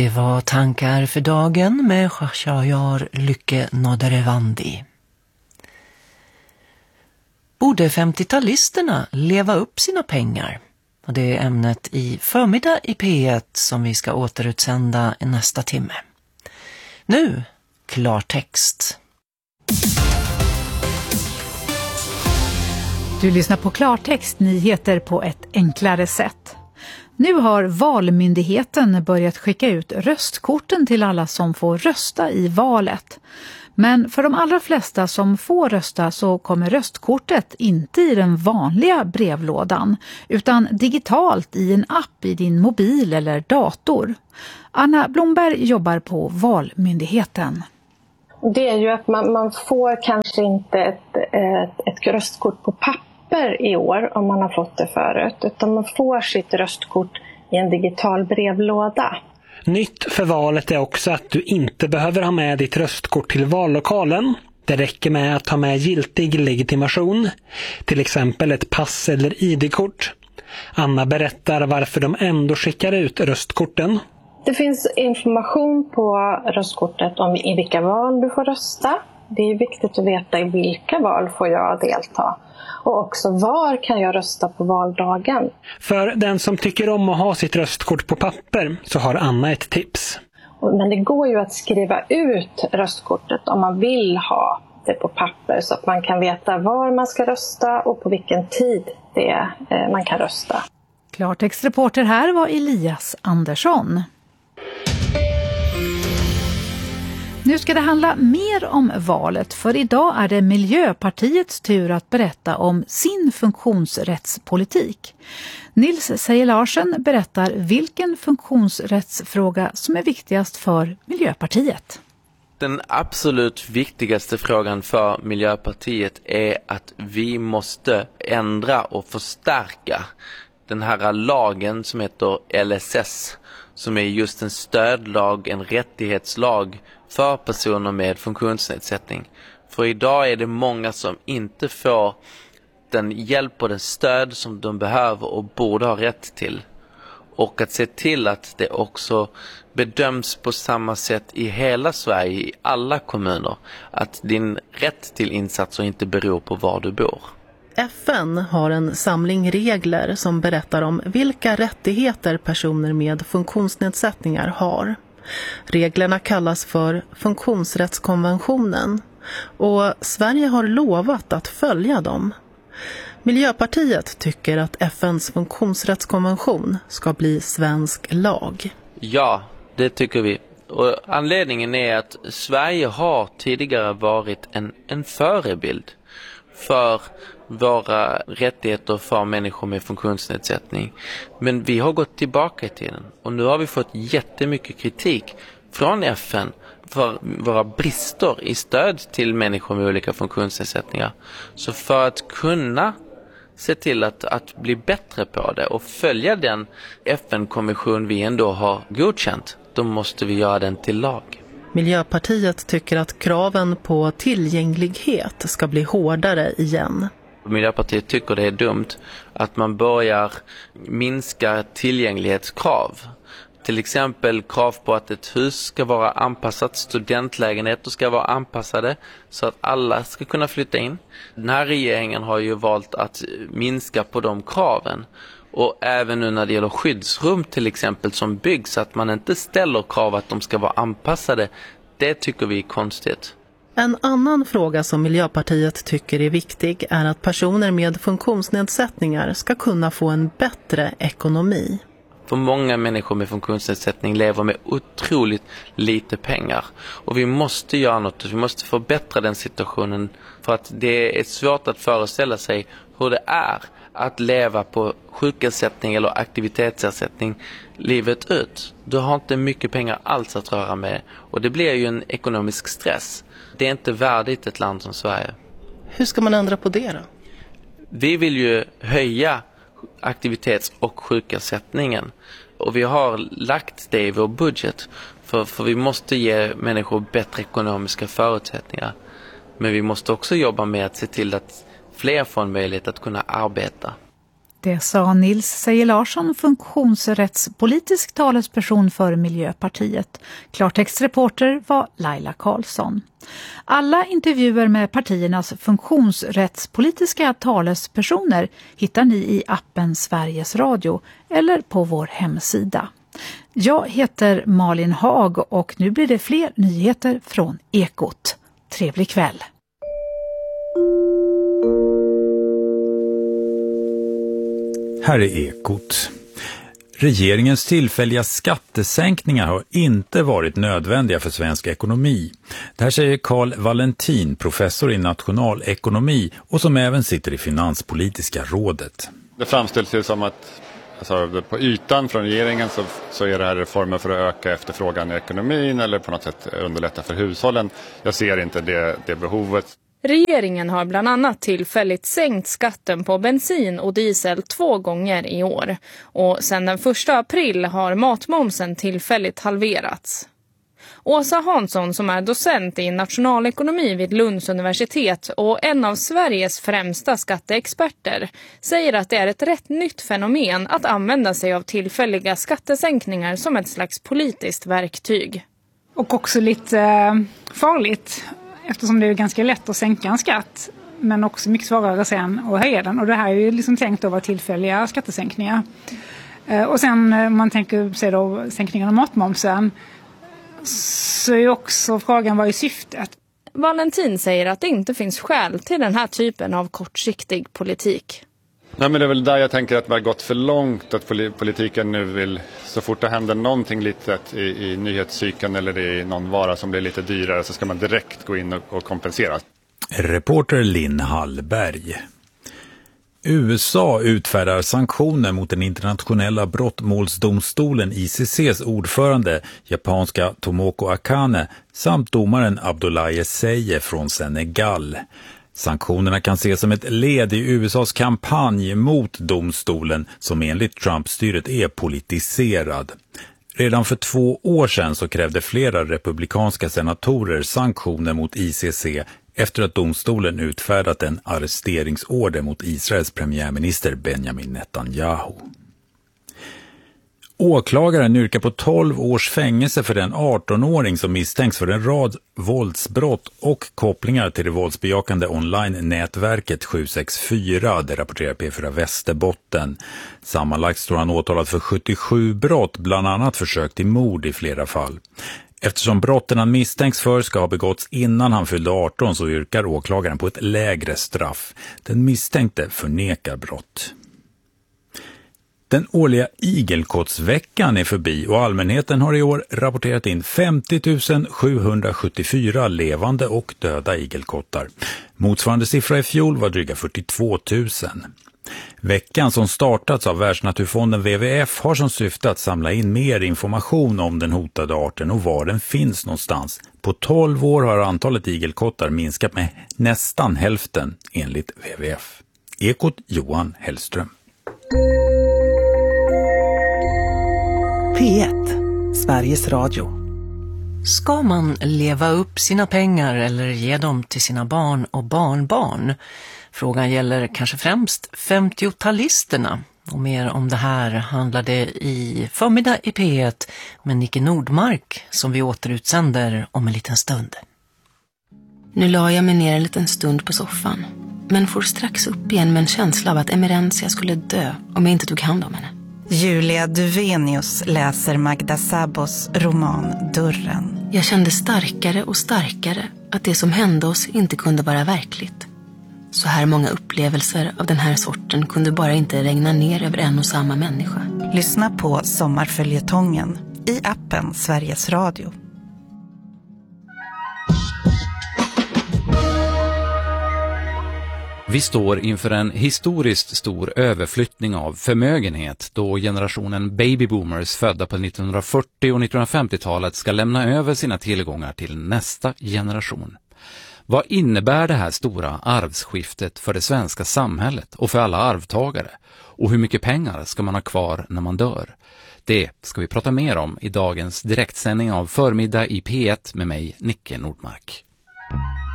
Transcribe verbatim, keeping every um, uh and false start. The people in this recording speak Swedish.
Det var tankar för dagen med Shahryar Lykke Nodarevandi. Borde femtiotalisterna leva upp sina pengar? Och det är ämnet i förmiddag i P ett som vi ska återutsända i nästa timme. Nu, klartext. Du lyssnar på klartext, nyheter på ett enklare sätt. Nu har Valmyndigheten börjat skicka ut röstkorten till alla som får rösta i valet. Men för de allra flesta som får rösta så kommer röstkortet inte i den vanliga brevlådan utan digitalt i en app i din mobil eller dator. Anna Blomberg jobbar på Valmyndigheten. Det är ju att man, man får kanske inte ett, ett, ett röstkort på papper i år om man har fått det förut, utan man får sitt röstkort i en digital brevlåda. Nytt för valet är också att du inte behöver ha med ditt röstkort till vallokalen. Det räcker med att ha med giltig legitimation, till exempel ett pass eller I D-kort. Anna berättar varför de ändå skickar ut röstkorten. Det finns information på röstkortet om i vilka val du får rösta. Det är viktigt att veta i vilka val får jag delta. Och också var kan jag rösta på valdagen. För den som tycker om att ha sitt röstkort på papper så har Anna ett tips. Men det går ju att skriva ut röstkortet om man vill ha det på papper så att man kan veta var man ska rösta och på vilken tid det är man kan rösta. Klartextreporter här var Elias Andersson. Nu ska det handla mer om valet, för idag är det Miljöpartiets tur att berätta om sin funktionsrättspolitik. Nils Sejer Larsen berättar vilken funktionsrättsfråga som är viktigast för Miljöpartiet. Den absolut viktigaste frågan för Miljöpartiet är att vi måste ändra och förstärka den här lagen som heter L S S, som är just en stödlag, en rättighetslag för personer med funktionsnedsättning. För idag är det många som inte får den hjälp och den stöd som de behöver och borde ha rätt till. Och att se till att det också bedöms på samma sätt i hela Sverige, i alla kommuner. Att din rätt till insatser inte beror på var du bor. F N har en samling regler som berättar om vilka rättigheter personer med funktionsnedsättningar har. Reglerna kallas för funktionsrättskonventionen och Sverige har lovat att följa dem. Miljöpartiet tycker att F N:s funktionsrättskonvention ska bli svensk lag. Ja, det tycker vi. Och anledningen är att Sverige har tidigare varit en, en förebild för våra rättigheter för människor med funktionsnedsättning. Men vi har gått tillbaka i tiden och nu har vi fått jättemycket kritik från F N för våra brister i stöd till människor med olika funktionsnedsättningar. Så för att kunna se till att, att bli bättre på det och följa den F N-konvention vi ändå har godkänt, då måste vi göra den till lag. Miljöpartiet tycker att kraven på tillgänglighet ska bli hårdare igen. Miljöpartiet tycker det är dumt att man börjar minska tillgänglighetskrav. Till exempel krav på att ett hus ska vara anpassat, studentlägenheter ska vara anpassade så att alla ska kunna flytta in. Den här regeringen har ju valt att minska på de kraven. Och även nu när det gäller skyddsrum till exempel som byggs, att man inte ställer krav att de ska vara anpassade, det tycker vi är konstigt. En annan fråga som Miljöpartiet tycker är viktig är att personer med funktionsnedsättningar ska kunna få en bättre ekonomi. För många människor med funktionsnedsättning lever med otroligt lite pengar. Och vi måste göra något, vi måste förbättra den situationen för att det är svårt att föreställa sig hur det är att leva på sjukersättning eller aktivitetsersättning livet ut. Du har inte mycket pengar alls att röra med och det blir ju en ekonomisk stress. Det är inte värdigt ett land som Sverige. Hur ska man ändra på det då? Vi vill ju höja aktivitets- och sjukersättningen och vi har lagt det i vår budget för, för vi måste ge människor bättre ekonomiska förutsättningar. Men vi måste också jobba med att se till att fler får en möjlighet att kunna arbeta. Det sa Nils Sejer Larsson, funktionsrättspolitisk talesperson för Miljöpartiet. Klartextreporter var Laila Karlsson. Alla intervjuer med partiernas funktionsrättspolitiska talespersoner hittar ni i appen Sveriges Radio eller på vår hemsida. Jag heter Malin Haag och nu blir det fler nyheter från Ekot. Trevlig kväll! Här är Ekot. Regeringens tillfälliga skattesänkningar har inte varit nödvändiga för svensk ekonomi. Det här säger Carl Valentin, professor i nationalekonomi och som även sitter i Finanspolitiska rådet. Det framställs ju som att alltså, på ytan från regeringen så, så är det här reformer för att öka efterfrågan i ekonomin eller på något sätt underlätta för hushållen. Jag ser inte det, det behovet. Regeringen har bland annat tillfälligt sänkt skatten på bensin och diesel två gånger i år. Och sedan den första april har matmomsen tillfälligt halverats. Åsa Hansson, som är docent i nationalekonomi vid Lunds universitet och en av Sveriges främsta skatteexperter, säger att det är ett rätt nytt fenomen att använda sig av tillfälliga skattesänkningar som ett slags politiskt verktyg. Och också lite eh, farligt. Eftersom det är ganska lätt att sänka en skatt men också mycket svårare sen att höja den. Och det här är ju liksom tänkt att vara tillfälliga skattesänkningar. Och sen om man tänker sig då sänkningen av matmomsen så är också frågan vad är syftet? Valentin säger att det inte finns skäl till den här typen av kortsiktig politik. Nej, men det är väl där jag tänker att det har gått för långt att politiken nu vill, så fort det händer någonting litet i, i nyhetscykeln eller i någon vara som blir lite dyrare så ska man direkt gå in och, och kompensera. Reporter Linn Hallberg. U S A utfärdar sanktioner mot den internationella brottmålsdomstolen I C C:s ordförande, japanska Tomoko Akane, samt domaren Abdoulaye Seye från Senegal. Sanktionerna kan ses som ett led i U S As kampanj mot domstolen som enligt Trump-styret är politiserad. Redan för två år sedan så krävde flera republikanska senatorer sanktioner mot I C C efter att domstolen utfärdat en arresteringsorder mot Israels premiärminister Benjamin Netanyahu. Åklagaren yrkar på tolv års fängelse för den arton-åring som misstänks för en rad våldsbrott och kopplingar till det våldsbejakande online-nätverket sju sex fyra, det rapporterar P fyra Västerbotten. Sammanlagt står han åtalad för sjuttiosju brott, bland annat försök till mord i flera fall. Eftersom brotten han misstänks för ska ha begåtts innan han fyllde arton så yrkar åklagaren på ett lägre straff. Den misstänkte förnekar brott. Den årliga igelkottsveckan är förbi och allmänheten har i år rapporterat in femtio tusen sjuhundrasjuttiofyra levande och döda igelkottar. Motsvarande siffra i fjol var dryga fyrtiotvå tusen. Veckan som startats av Världsnaturfonden W W F har som syfte att samla in mer information om den hotade arten och var den finns någonstans. På tolv år har antalet igelkottar minskat med nästan hälften enligt W W F. Ekot Johan Hellström. P ett, Sveriges Radio. Ska man leva upp sina pengar eller ge dem till sina barn och barnbarn? Frågan gäller kanske främst femtiotalisterna. Och mer om det här handlade i förmiddag i P ett med Nicke Nordmark som vi återutsänder om en liten stund. Nu la jag mig ner en liten stund på soffan, men får strax upp igen med en känsla av att Emerentia skulle dö om jag inte tog hand om henne. Julia Duvenius läser Magda Sabos roman Dörren. Jag kände starkare och starkare att det som hände oss inte kunde vara verkligt. Så här många upplevelser av den här sorten kunde bara inte regna ner över en och samma människa. Lyssna på Sommarföljetongen i appen Sveriges Radio. Vi står inför en historiskt stor överflyttning av förmögenhet då generationen babyboomers födda på nittonhundrafyrtio- och nittonhundrafemtiotalet ska lämna över sina tillgångar till nästa generation. Vad innebär det här stora arvsskiftet för det svenska samhället och för alla arvtagare? Och hur mycket pengar ska man ha kvar när man dör? Det ska vi prata mer om i dagens direktsändning av Förmiddag i P ett med mig, Nicke Nordmark.